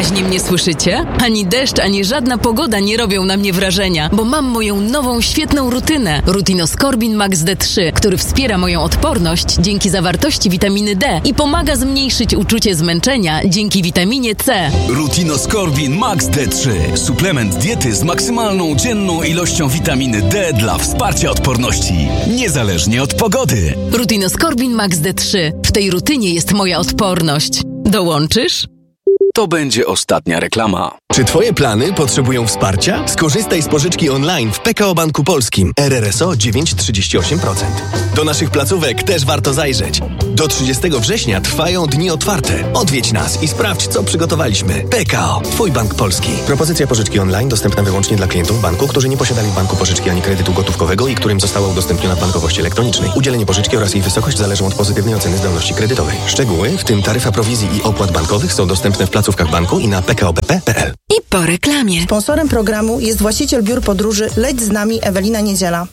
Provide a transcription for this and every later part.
Wyraźnie mnie słyszycie? Ani deszcz, ani żadna pogoda nie robią na mnie wrażenia, bo mam moją nową, świetną rutynę. Rutinoskorbin Max D3, który wspiera moją odporność dzięki zawartości witaminy D i pomaga zmniejszyć uczucie zmęczenia dzięki witaminie C. Rutinoskorbin Max D3. Suplement diety z maksymalną dzienną ilością witaminy D dla wsparcia odporności, niezależnie od pogody. Rutinoskorbin Max D3. W tej rutynie jest moja odporność. Dołączysz? To będzie ostatnia reklama. Czy Twoje plany potrzebują wsparcia? Skorzystaj z pożyczki online w PKO Banku Polskim. RRSO 9,38%. Do naszych placówek też warto zajrzeć. Do 30 września trwają dni otwarte. Odwiedź nas i sprawdź, co przygotowaliśmy. PKO, Twój bank polski. Propozycja pożyczki online dostępna wyłącznie dla klientów banku, którzy nie posiadali w banku pożyczki ani kredytu gotówkowego i którym została udostępniona w bankowości elektronicznej. Udzielenie pożyczki oraz jej wysokość zależą od pozytywnej oceny zdolności kredytowej. Szczegóły, w tym taryfa prowizji i opłat bankowych, są dostępne w placówkach banku i na pkopp.pl. I po reklamie. Sponsorem programu jest właściciel biur podróży Leć z nami Ewelina Niedziela.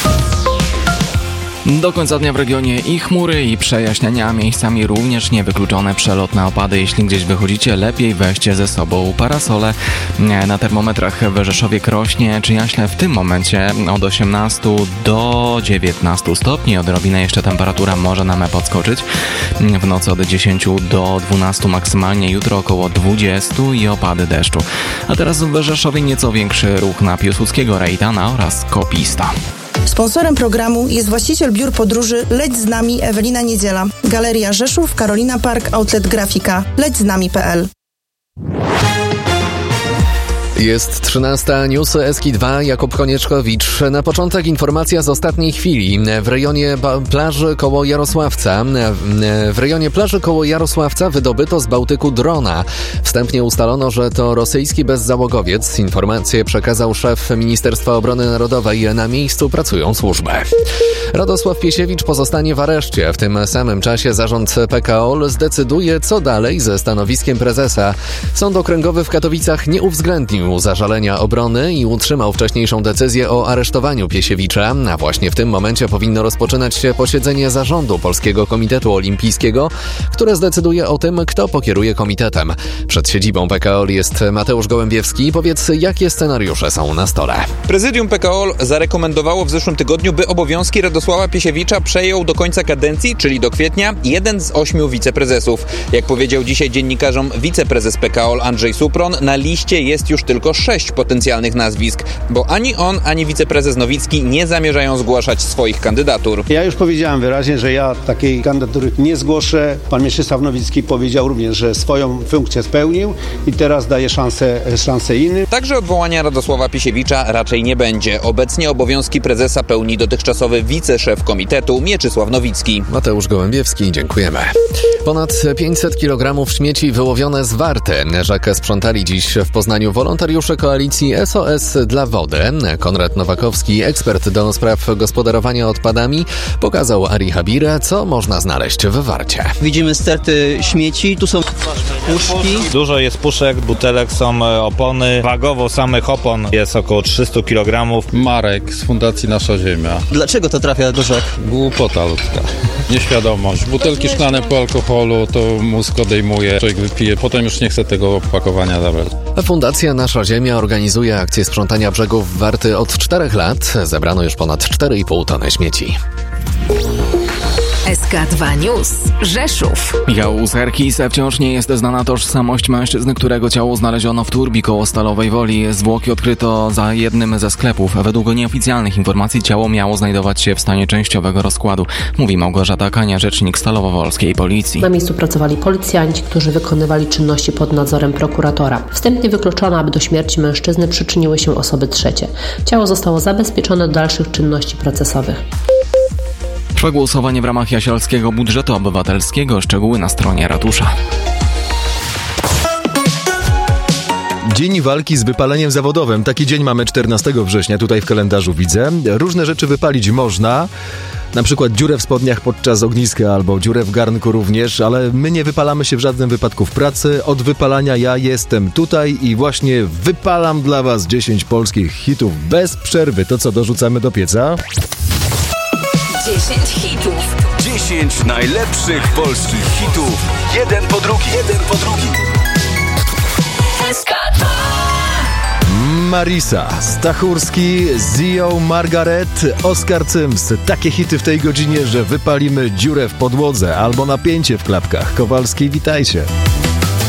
Do końca dnia w regionie i chmury, i przejaśnienia, miejscami również niewykluczone przelotne opady. Jeśli gdzieś wychodzicie, lepiej weźcie ze sobą parasole. Na termometrach w Rzeszowie, Krośnie czy Jaśle w tym momencie od 18 do 19 stopni. Odrobinę jeszcze temperatura może nam podskoczyć. W nocy od 10 do 12 maksymalnie, jutro około 20 i opady deszczu. A teraz w Rzeszowie nieco większy ruch na Piłsudskiego, Rejtana oraz Kopista. Sponsorem programu jest właściciel biur podróży Leć z nami Ewelina Niedziela. Galeria Rzeszów, Carolina Park, Outlet Grafika. lećznami.pl. Jest 13, newsy Eski2, Jakub Konieczkowicz. Na początek informacja z ostatniej chwili. W rejonie plaży koło Jarosławca wydobyto z Bałtyku drona. Wstępnie ustalono, że to rosyjski bezzałogowiec. Informację przekazał szef Ministerstwa Obrony Narodowej. Na miejscu pracują służby. Radosław Piesiewicz pozostanie w areszcie. W tym samym czasie zarząd PKO zdecyduje, co dalej ze stanowiskiem prezesa. Sąd Okręgowy w Katowicach nie uwzględnił zażalenia obrony i utrzymał wcześniejszą decyzję o aresztowaniu Piesiewicza, a właśnie w tym momencie powinno rozpoczynać się posiedzenie zarządu Polskiego Komitetu Olimpijskiego, które zdecyduje o tym, kto pokieruje komitetem. Przed siedzibą PKO jest Mateusz Gołębiewski. Powiedz, jakie scenariusze są na stole? Prezydium PKO zarekomendowało w zeszłym tygodniu, by obowiązki Radosława Piesiewicza przejął do końca kadencji, czyli do kwietnia, jeden z 8 wiceprezesów. Jak powiedział dzisiaj dziennikarzom wiceprezes PKO Andrzej Supron, na liście jest już tylko 6 potencjalnych nazwisk, bo ani on, ani wiceprezes Nowicki nie zamierzają zgłaszać swoich kandydatur. Ja już powiedziałem wyraźnie, że ja takiej kandydatury nie zgłoszę. Pan Mieczysław Nowicki powiedział również, że swoją funkcję spełnił i teraz daje szansę innym. Także odwołania Radosława Piesiewicza raczej nie będzie. Obecnie obowiązki prezesa pełni dotychczasowy wiceszef komitetu Mieczysław Nowicki. Mateusz Gołębiewski, dziękujemy. Ponad 500 kg śmieci wyłowione z Warty. Rzekę sprzątali dziś w Poznaniu wolontariusze koalicji SOS dla Wody. Konrad Nowakowski, ekspert do spraw gospodarowania odpadami, pokazał Ari Habirę, co można znaleźć w Warcie. Widzimy sterty śmieci, tu są puszki. Dużo jest puszek, butelek, są opony. Wagowo samych opon jest około 300 kg. Marek z Fundacji Nasza Ziemia. Dlaczego to trafia do rzek? Głupota ludzka. Nieświadomość. Butelki szklane po alkoholu, to mózg odejmuje, człowiek wypije, potem już nie chce tego opakowania zabrać. Fundacja Nasza Ziemia organizuje akcję sprzątania brzegów Warty od 4 lat. Zebrano już ponad 4,5 tony śmieci. SK2 News. Rzeszów. Michał Serkis, wciąż nie jest znana tożsamość mężczyzny, którego ciało znaleziono w Turbi koło Stalowej Woli. Zwłoki odkryto za jednym ze sklepów. Według nieoficjalnych informacji ciało miało znajdować się w stanie częściowego rozkładu, mówi Małgorzata Kania, rzecznik Stalowowolskiej Policji. Na miejscu pracowali policjanci, którzy wykonywali czynności pod nadzorem prokuratora. Wstępnie wykluczono, aby do śmierci mężczyzny przyczyniły się osoby trzecie. Ciało zostało zabezpieczone do dalszych czynności procesowych. Trwa głosowanie w ramach Jasielskiego Budżetu Obywatelskiego. Szczegóły na stronie ratusza. Dzień walki z wypaleniem zawodowym. Taki dzień mamy 14 września, tutaj w kalendarzu widzę. Różne rzeczy wypalić można. Na przykład dziurę w spodniach podczas ogniska albo dziurę w garnku również, ale my nie wypalamy się w żadnym wypadku w pracy. Od wypalania ja jestem tutaj i właśnie wypalam dla was 10 polskich hitów bez przerwy. To co, dorzucamy do pieca? 10 hitów. 10 najlepszych polskich hitów. Jeden po drugi. Marisa, Stachurski, Zio, Margaret, Oskar Cyms. Takie hity w tej godzinie, że wypalimy dziurę w podłodze albo napięcie w klapkach. Kowalski, witajcie.